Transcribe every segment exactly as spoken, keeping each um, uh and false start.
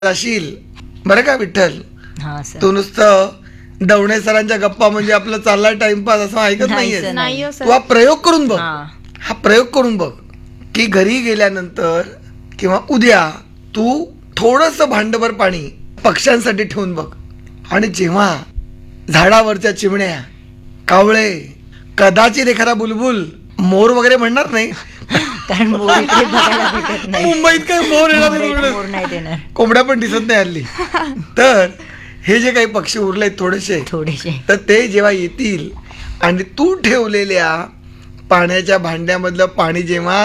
जाशील बरं का विठ्ठल. हा सर. तू नुसतं दवणे सरांच्या गप्पा म्हणजे आपलं चाललाय टाइमपास असं ऐकत नाही नाहीये. सर, नाही हो तू सर. हा प्रयोग करून बघ. हा. हा प्रयोग करून बघ की घरी गेल्यानंतर किंवा उद्या तू थोडस भांडभर पाणी पक्ष्यांसाठी ठेवून बघ. आणि जेव्हा झाडावरच्या चिमण्या, कावळे, कदाचित एखादा बुलबुल, मोर वगैरे म्हणणार नाही कारण मोर इकडे बघायला भेटत नाही. मुंबईत काय मोर येणार नाही मुंबईत तिकडे. मोर नाही देणार. कोंबड्या पण दिसत नाही हल्ली. तर हे जे काही पक्षी उरले थोडेसे, थोडेसे तर ते जेव्हा येतील आणि तू ठेवलेल्या पाण्याच्या भांड्यामधलं पाणी जेव्हा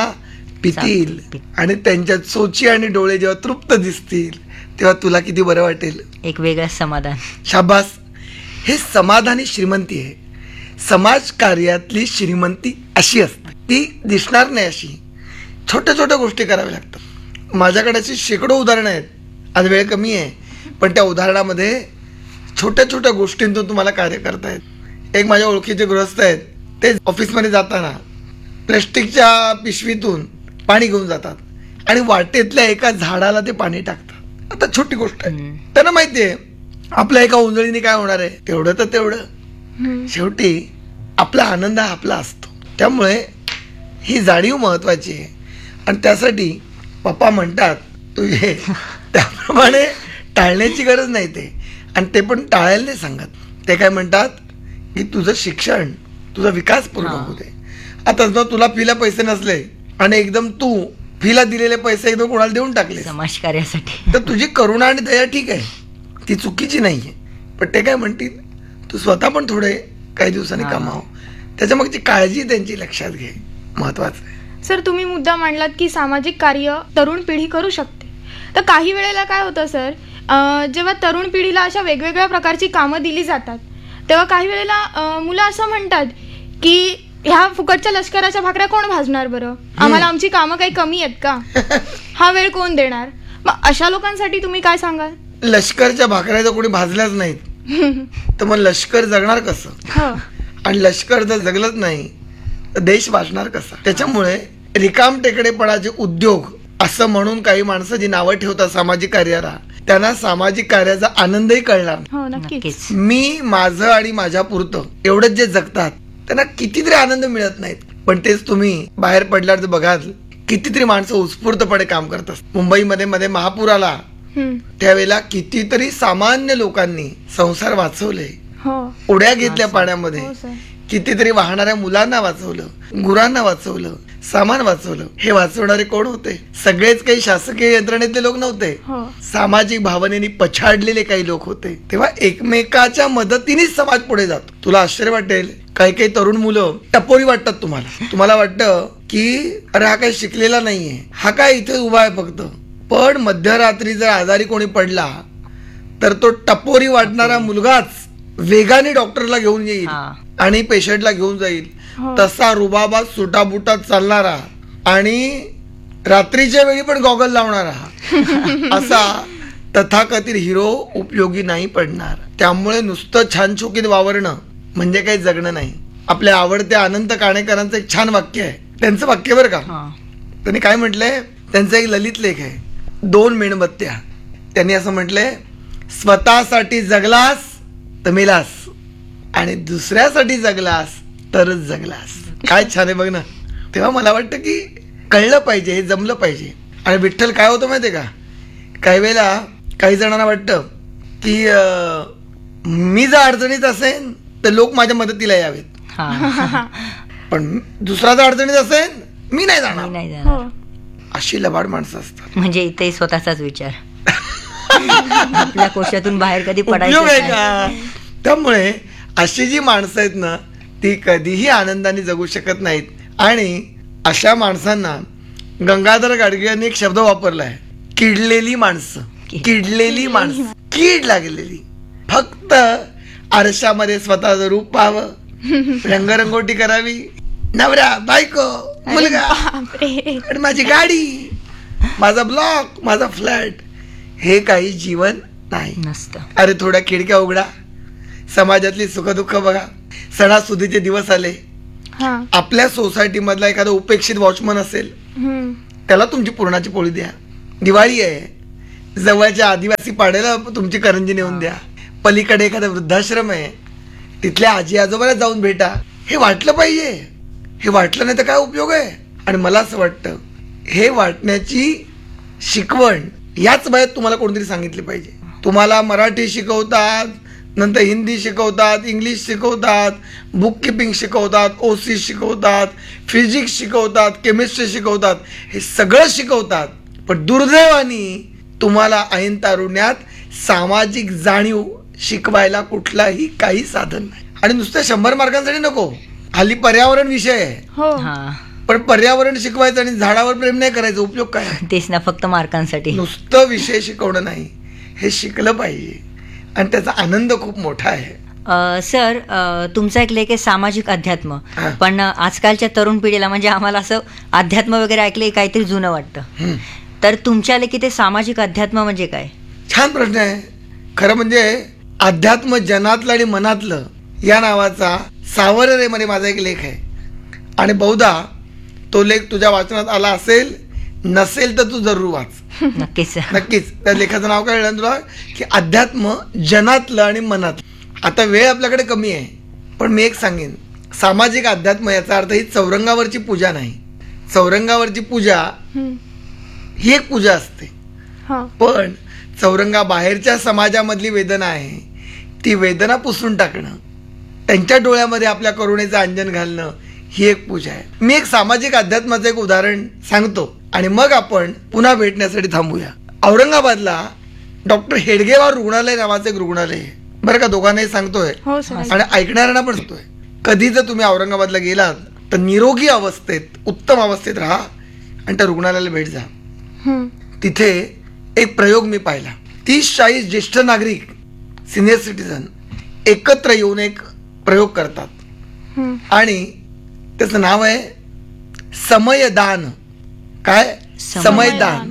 पितील आणि त्यांच्या चोची आणि डोळे जेव्हा तृप्त दिसतील तेव्हा तुला किती बरं वाटेल. एक वेगळं समाधान. शाबास. हे समाधानी श्रीमंती आहे. समाज कार्यातली श्रीमंती अशी असते, ती दिसणार नाही अशी. छोट्या छोट्या गोष्टी कराव्या लागतात. माझ्याकडे अशी शेकडो उदाहरणं आहेत. आज वेळ कमी आहे पण त्या उदाहरणामध्ये छोट्या छोट्या गोष्टींतून तुम्हाला कार्य करतायत. एक माझ्या ओळखीचे गृहस्थ आहेत, ते ऑफिसमध्ये जाताना प्लॅस्टिकच्या पिशवीतून पाणी घेऊन जातात आणि वाटेतल्या एका झाडाला ते पाणी टाकतात. आता छोटी गोष्ट आहे, त्यांना माहिती आहे आपल्या एका उंजळीने काय होणार आहे, तेवढं तर तेवढं. शेवटी आपला आनंद हा आपला असतो. त्यामुळे ही जाणीव महत्वाची आहे आणि त्यासाठी पप्पा म्हणतात तुझे त्याप्रमाणे टाळण्याची गरज नाही ते. आणि ते पण टाळायला नाही सांगत. ते काय म्हणतात की तुझं शिक्षण, तुझा विकास पूर्ण होऊ दे. आता जर तुला फीला पैसे नसले आणि एकदम तू फीला दिलेले पैसे एकदम कोणाला देऊन टाकले समाज कार्यासाठी, तर तुझी करुणा आणि दया ठीक आहे, ती चुकीची नाहीये. पण ते काय म्हणतील तू स्वतः पण थोडे काही दिवसांनी कमाव. त्याच्या मागची काळजी त्यांची लक्षात घे, महत्वाचं आहे. सर, तुम्ही मुद्दा मांडलात की सामाजिक कार्य तरुण पिढी करू शकते. तर काही वेळेला काय होतं सर, अं, जेव्हा तरुण पिढीला अशा वेगवेगळ्या प्रकारची कामं दिली जातात तेव्हा काही वेळेला अं, मुलं असं म्हणतात की ह्या फुकटच्या लष्कराच्या भाकऱ्या कोण भाजणार बरं, आम्हाला आमची कामं काही कमी आहेत का, हा वेळ कोण देणार. मग अशा लोकांसाठी तुम्ही काय सांगाल? लष्करच्या भाकऱ्या जर कोणी भाजल्याच नाहीत तर मग लष्कर जगणार कसं? हो. आणि लष्कर जर जगलंच नाही तर देश वाचणार कसा? त्याच्यामुळे रिकाम टेकडेपणाचे उद्योग असं म्हणून काही माणसं जी नावं ठेवतात सामाजिक कार्याला, त्यांना सामाजिक कार्याचा आनंदही कळणार. हो, नक्कीच. नक्कीच. मी माझं आणि माझ्या पुरतं एवढंच जे जगतात त्यांना कितीतरी आनंद मिळत नाहीत. पण तेच तुम्ही बाहेर पडल्यावर जर बघाल कितीतरी माणसं उत्स्फूर्तपणे काम करतात. मुंबईमध्ये मध्ये महापूर आला हम्म. त्यावेळेला कितीतरी सामान्य लोकांनी संसार वाचवले, हो. उड्या घेतल्या पाण्यामध्ये, हो सर. कितीतरी वाहणाऱ्या मुलांना वाचवलं, गुरांना वाचवलं, सामान वाचवलं. हे वाचवणारे कोण होते? सगळेच काही शासकीय यंत्रणेतले लोक नव्हते. हो. सामाजिक भावनेने पछाडलेले काही लोक होते. तेव्हा एकमेकाच्या मदतीनेच समाज पुढे जातो. तुला आश्चर्य वाटेल, काही काही तरुण मुलं टपोरी वाटतात तुम्हाला. तुम्हाला वाटतं की अरे हा काही शिकलेला नाहीये, हा काय इथे उभा आहे फक्त. पण मध्यरात्री जर आजारी कोणी पडला तर तो टपोरी वाटणारा मुलगाच वेगाने डॉक्टरला घेऊन येईल आणि पेशंटला घेऊन जाईल. तसा रुबाबात सुटाबुटात चालणारा आणि रात्रीच्या वेळी पण गॉगल लावणारा असा तथाकथित हिरो उपयोगी नाही पडणार. त्यामुळे नुसतं छान छोकीत वावरणं म्हणजे काही जगणं नाही. आपल्या आवडत्या अनंत काणेकरांचं एक छान वाक्य आहे, त्यांचं वाक्य बरं का. त्यांनी काय म्हटलंय, त्यांचा एक ललित लेख आहे, दोन मेणबत्त्या. त्यांनी असं म्हटलंय, स्वतःसाठी जगलास तर मेलास आणि दुसऱ्यासाठी जगलास तरच जगलास. काय छान आहे बघ ना. तेव्हा मला वाटतं की कळलं पाहिजे, हे जमलं पाहिजे. आणि विठ्ठल काय होतं माहितीये का, काही वेळेला काही जणांना वाटतं की मी जर अडचणीत असेन तर लोक माझ्या मदतीला यावेत, पण दुसरा जर अडचणीत असेल मी नाही जाणार. हो. अशी लबाड माणसं असतात. म्हणजे इथे स्वतःचाच विचार आपल्या कोशातून बाहेर कधी उपयोग आहे पडायचं का? त्यामुळे अशी जी माणसं आहेत ना ती कधीही आनंदाने जगू शकत नाहीत. आणि अशा माणसांना गंगाधर गाडगे यांनी एक शब्द वापरलाय, किडलेली माणसं. किडलेली माणसं, कीड लागलेली. फक्त आरशामध्ये स्वतःचं रूप पाहावं, रंगरंगोटी करावी, नवरा बायको मुलगा आणि माझी गाडी, माझा ब्लॉक, माझा फ्लॅट, हे काही जीवन नाही नसतं. अरे थोड्या खिडक्या उघडा, समाजातली सुखदुःख बघा. सणासुदीचे दिवस आले, आपल्या सोसायटी मधला एखादा उपेक्षित वॉचमन असेल, त्याला तुमची पुरणाची पोळी द्या. दिवाळी आहे, जवळच्या आदिवासी पाड्याला तुमची करंजी नेऊन द्या, पलीकडे एखादा वृद्धाश्रम आहे तिथल्या आजी आजोबाला जाऊन भेटा. हे वाटलं पाहिजे. हे वाटलं नाही तर काय उपयोग आहे. आणि मला असं वाटतं हे वाटण्याची शिकवण याच वयात तुम्हाला कोणतरी सांगितली पाहिजे. तुम्हाला मराठी शिकवतात, नंतर हिंदी शिकवतात, इंग्लिश शिकवतात, बुक किपिंग शिकवतात, ओसी शिकवतात, फिजिक्स शिकवतात, केमिस्ट्री शिकवतात, हे सगळं शिकवतात. पण दुर्दैवाने तुम्हाला ऐन तारुण्यात सामाजिक जाणीव शिकवायला कुठलाही काही साधन नाही. आणि नुसतं शंभर मार्कांसाठी नको, हल्ली पर्यावरण विषय आहे. हो हा पण पर्यावरण शिकवायचं आणि झाडावर प्रेम नाही करायचं, उपयोग काय? तेच ना, फक्त मार्कांसाठी. नुसतं विषय शिकवणं नाही, हे शिकलं पाहिजे आणि त्याचा आनंद खूप मोठा आहे. अ, सर अ, तुमचा एक लेख आहे सामाजिक अध्यात्म, हा. पण अ, आजकालच्या तरुण पिढीला म्हणजे आम्हाला असं अध्यात्म वगैरे ऐकलं काहीतरी जुनं वाटतं. हम्म. तर तुमच्या लेखी ते सामाजिक अध्यात्म म्हणजे काय? छान प्रश्न आहे. खरं म्हणजे अध्यात्म जनातलं आणि मनातलं या नावाचा सावर रे मध्ये माझा एक लेख आहे. आणि बहुधा तो लेख तुझ्या वाचनात आला असेल, नसेल तर तू जरूर वाच. नक्कीच सर. नक्कीच. त्या लेखाचं नाव काय कळलं तुला? की अध्यात्म जनातलं आणि मनात. आता वेळ आपल्याकडे कमी आहे, पण मी एक सांगेन, सामाजिक अध्यात्म याचा अर्थ ही चौरंगावरची पूजा नाही. चौरंगावरची पूजा हम्म. ही एक पूजा असते, हो पण चौरंगा बाहेरच्या समाजामधली वेदना आहे, ती वेदना पुसून टाकणं, त्यांच्या डोळ्यामध्ये आपल्या करुणेचं अंजन घालणं, ही एक पूजा आहे. मी एक सामाजिक अध्यात्माचं एक उदाहरण सांगतो आणि मग आपण पुन्हा भेटण्यासाठी थांबूया. औरंगाबादला डॉक्टर हेडगेवार रुग्णालय नावाचं एक रुग्णालय आहे बरं का. दोघांनाही सांगतोय हो सर. आणि ऐकणाऱ्यांना पण सांगतोय, कधी जर तुम्ही औरंगाबादला गेलात तर निरोगी अवस्थेत, उत्तम अवस्थेत राहा आणि त्या रुग्णालयाला भेट जा. हम्म. तिथे एक प्रयोग मी पाहिला. तीस चाळीस ज्येष्ठ नागरिक, सिनियर सिटीजन एकत्र येऊन एक प्रयोग करतात हम्म. आणि त्याचं नाव आहे समयदान. काय? समयदान.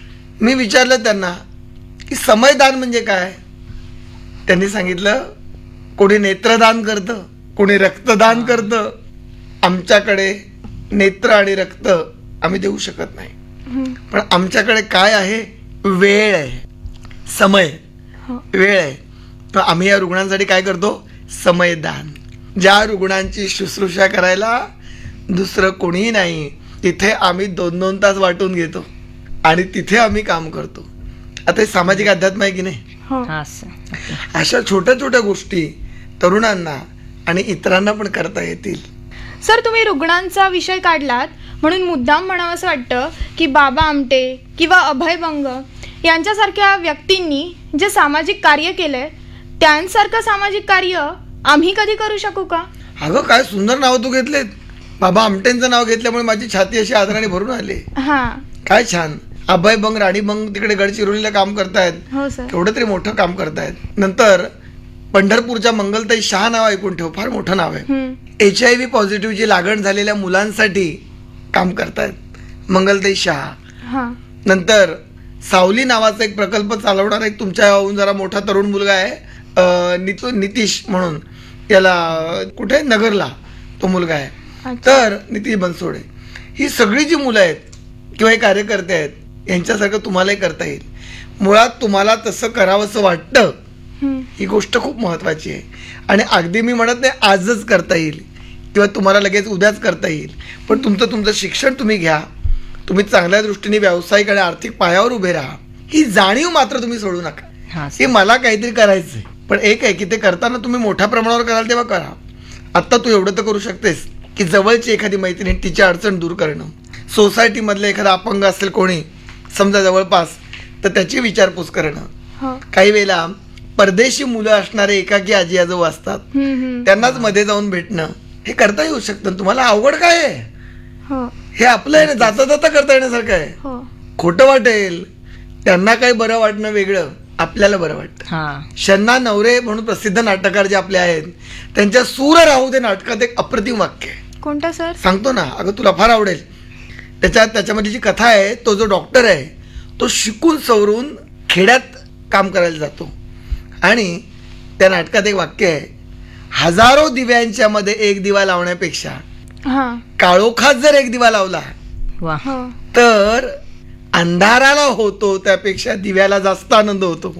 मी विचारलं त्यांना की समयदान म्हणजे काय. त्यांनी सांगितलं, कोणी नेत्रदान करतं, कोणी रक्तदान करतं. आमच्याकडे नेत्र आणि रक्त आम्ही देऊ शकत नाही, हम्म. पण आमच्याकडे काय आहे? वेळ आहे, समय, हो. वेळ आहे. तर आम्ही या रुग्णांसाठी काय करतो? समयदान. ज्या रुग्णांची शुश्रूषा करायला दुसरं कोणीही नाही, तिथे आम्ही दोन दोन तास वाटून घेतो आणि तिथे आम्ही काम करतो. आता हे सामाजिक अध्यात्म आहे की नाही? हो. हा सर. अशा छोट्या छोट्या गोष्टी तरुणांना आणि इतरांना पण करता येतील. सर, तुम्ही रुग्णांचा विषय काढलात म्हणून मुद्दाम म्हणावं असं वाटतं की बाबा आमटे किंवा अभय बंग यांच्यासारख्या व्यक्तींनी जे सामाजिक कार्य केलंय त्यांसारखं सामाजिक कार्य आम्ही कधी करू शकू का? अगं काय सुंदर नाव तू घेतलेत. बाबा आमटेंचं नाव घेतल्यामुळे माझी छाती अशी आदराने भरून आली. हा. काय छान. अभय बंग, राणी बंग तिकडे गडचिरोलीला काम करतायत, हो सर. केवढं तरी मोठं काम करतायत. नंतर पंढरपूरच्या मंगलताई शाह नाव ऐकून ठेव, फार मोठं नाव आहे. हम्म. एच आय व्ही पॉझिटिव्हची लागण झालेल्या मुलांसाठी काम करतायत मंगलताई शाह. हा. नंतर सावली नावाचा एक प्रकल्प चालवणारा एक तुमच्याहून जरा मोठा तरुण मुलगा आहे, अं, नितू नितीश म्हणून, याला कुठे नगरला तो मुलगा आहे. अच्छा. तर नितीश बनसोडे, ही सगळी जी मुलं आहेत किंवा हे कार्यकर्ते आहेत, यांच्यासारखं तुम्हालाही करता येईल. मुळात तुम्हाला तसं करावंसं वाटतं, हम्म. ही गोष्ट खूप महत्वाची आहे. आणि अगदी मी म्हणत नाही आजच करता येईल किंवा तुम्हाला लगेच उद्याच करता येईल, पण तुमचं तुमचं शिक्षण तुम्ही घ्या, तुम्ही चांगल्या दृष्टीने व्यावसायिक आणि आर्थिक पायावर उभे राहा. ही जाणीव मात्र तुम्ही सोडू नका हा की मला काहीतरी करायचंय. पण एक आहे की ते करताना तुम्ही मोठ्या प्रमाणावर कराल तेव्हा करा. आत्ता तू एवढं तर करू शकतेस की जवळची एखादी मैत्रीण, तिची अडचण दूर करणं, सोसायटीमधलं एखादा अपंग असेल कोणी समजा जवळपास, तर त्याची विचारपूस करणं. हो. काही वेळेला परदेशी मुलं असणारे एकाकी आजी आजोबा असतात, हम्म, हम्म. त्यांनाच मध्ये जाऊन भेटणं, हे करता येऊ शकतं. तुम्हाला आवड काय आहे? हो. हे आपलं आहे ना, जाता जाता करता येण्यासारखं आहे. हो. खोटं वाटेल, त्यांना काही बरं वाटणं वेगळं, आपल्याला बरं वाटतं. हा. शन्ना नवरे म्हणून प्रसिद्ध नाटककार जे आपले आहेत, त्यांच्या सूर राहू दे नाटकात एक अप्रतिम वाक्य आहे. कोणता सर? सांगतो ना, अगं तुला फार आवडेल. त्याच्यात त्याच्यामध्ये जी कथा आहे, तो जो डॉक्टर आहे तो शिकून सवरून खेड्यात काम करायला जातो आणि त्या नाटकात एक वाक्य आहे, हजारो दिव्यांच्या मध्ये एक दिवा लावण्यापेक्षा हा. काळोखात जर एक दिवा लावला वा. हो. तर अंधाराला होतो त्यापेक्षा दिव्याला जास्त आनंद होतो.